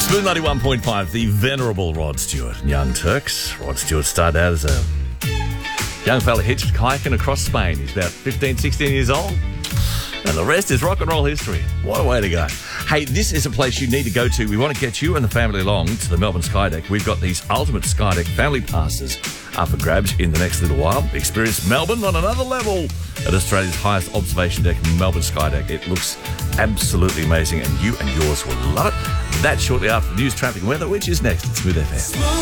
Smooth 91.5, the venerable Rod Stewart and Young Turks. Rod Stewart started out as a young fella hitchhiking across Spain. He's about 15, 16 years old. And the rest is rock and roll history. What a way to go. Hey, this is a place you need to go to. We want to get you and the family along to the Melbourne Skydeck. We've got these ultimate Skydeck family passes up for grabs in the next little while. Experience Melbourne on another level at Australia's highest observation deck, Melbourne Skydeck. It looks absolutely amazing and you and yours will love it. That shortly after the news, traffic and weather, which is next at Smooth FM.